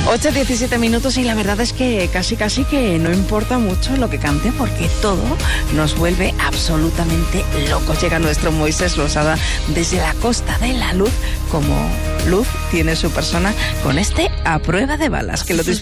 8:17 minutos y la verdad es que casi que no importa mucho lo que cante porque todo nos vuelve absolutamente locos. Llega nuestro Moisés Losada desde la Costa de la Luz, como luz tiene su persona con este A Prueba de Balas, que lo